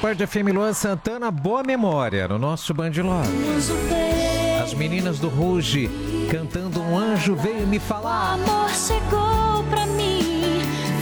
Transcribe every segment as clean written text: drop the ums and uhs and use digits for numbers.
Band FM, Luan Santana, boa memória no nosso Band Love. As meninas do Ruge cantando Um Anjo Veio Me Falar. O amor chegou pra mim,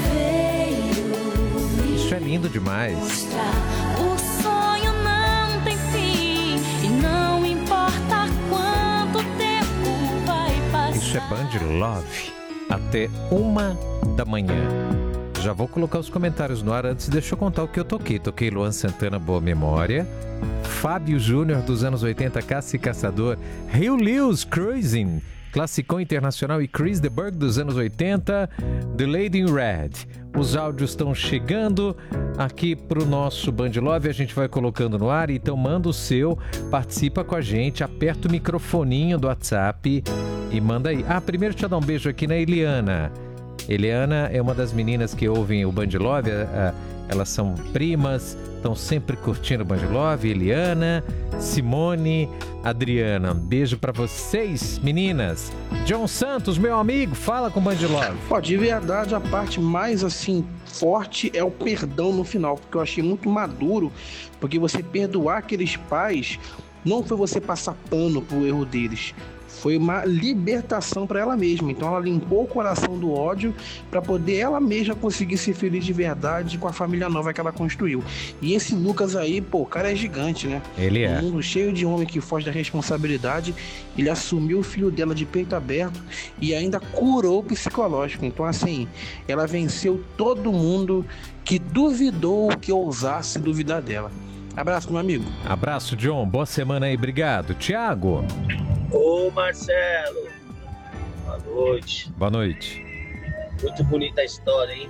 veio. Isso é lindo demais. O sonho não tem fim e não importa quanto tempo vai passar. Isso é Band Love. Até 1h. Já vou colocar os comentários no ar. Antes, deixa eu contar o que eu toquei. Toquei Luan Santana, boa memória. Fábio Júnior, dos anos 80, Caça e Caçador. Rio Lewis, Cruising, Classicão Internacional e Chris de Burgh, dos anos 80. The Lady in Red. Os áudios estão chegando aqui pro nosso Band Love. A gente vai colocando no ar. Então manda o seu, participa com a gente, aperta o microfoninho do WhatsApp e manda aí. Primeiro deixa eu dar um beijo aqui na Eliana. Eliana é uma das meninas que ouvem o Band Love, elas são primas, estão sempre curtindo o Band Love. Eliana, Simone, Adriana, um beijo pra vocês, meninas. John Santos, meu amigo, fala com o Band Love. Pô, de verdade, a parte mais, assim, forte é o perdão no final, porque eu achei muito maduro, porque você perdoar aqueles pais não foi você passar pano pro erro deles. Foi uma libertação para ela mesma. Então ela limpou o coração do ódio para poder ela mesma conseguir ser feliz de verdade com a família nova que ela construiu. E esse Lucas aí, pô, o cara é gigante, né? Ele é. Um mundo cheio de homem que foge da responsabilidade. Ele assumiu o filho dela de peito aberto e ainda curou o psicológico. Então, assim, ela venceu todo mundo que duvidou que ousasse duvidar dela. Abraço, meu amigo. Abraço, John. Boa semana aí. Obrigado. Tiago. Ô Marcelo, boa noite. Boa noite. Muito bonita a história, hein?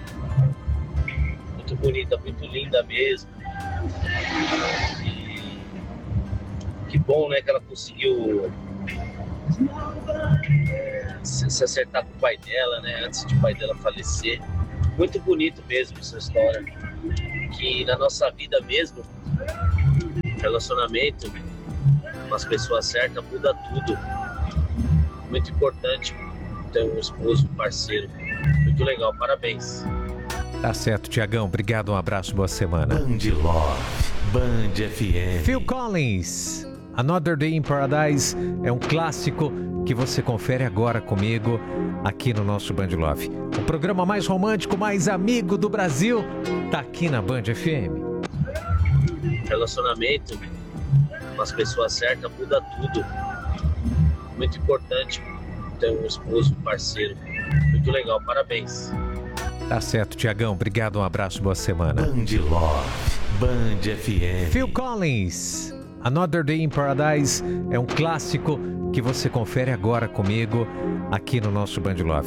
Muito bonita, muito linda mesmo. E que bom, né, que ela conseguiu se acertar com o pai dela, né, antes de o pai dela falecer. Muito bonito mesmo essa história. Que na nossa vida mesmo, relacionamento com as pessoas certas muda tudo. Muito importante ter um esposo, um parceiro. Muito legal, parabéns. Tá certo, Tiagão. Obrigado, um abraço, boa semana. Band Love, Band FM. Phil Collins, Another Day in Paradise, é um clássico que você confere agora comigo aqui no nosso Band Love. O programa mais romântico, mais amigo do Brasil, tá aqui na Band FM. Relacionamento com as pessoas certas muda tudo. Muito importante ter um esposo, um parceiro. Muito legal, parabéns. Tá certo, Tiagão. Obrigado, um abraço, boa semana. Band Love, Band FM. Phil Collins, Another Day in Paradise, é um clássico que você confere agora comigo aqui no nosso Band Love.